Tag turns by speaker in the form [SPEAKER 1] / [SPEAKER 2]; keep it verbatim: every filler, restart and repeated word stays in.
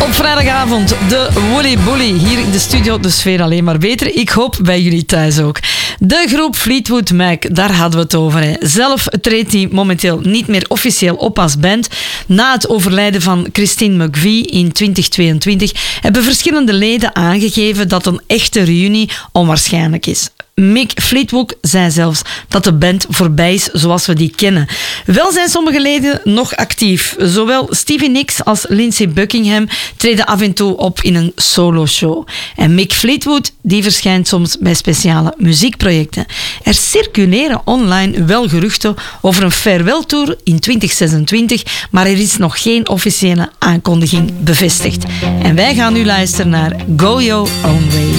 [SPEAKER 1] Op vrijdagavond de Woolly Bully hier in de studio. De sfeer alleen maar beter. Ik hoop bij jullie thuis ook. De groep Fleetwood Mac, daar hadden we het over. Hè. Zelf treedt hij momenteel niet meer officieel op als band. Na het overlijden van Christine McVie in twintig tweeëntwintig hebben verschillende leden aangegeven dat een echte reunie onwaarschijnlijk is. Mick Fleetwood zei zelfs dat de band voorbij is zoals we die kennen. Wel zijn sommige leden nog actief. Zowel Stevie Nicks als Lindsey Buckingham treden af en toe op in een soloshow. En Mick Fleetwood die verschijnt soms bij speciale muziekprojecten. Er circuleren online wel geruchten over een farewell-tour in twintig zesentwintig, maar er is nog geen officiële aankondiging bevestigd. En wij gaan nu luisteren naar Go Your Own Way.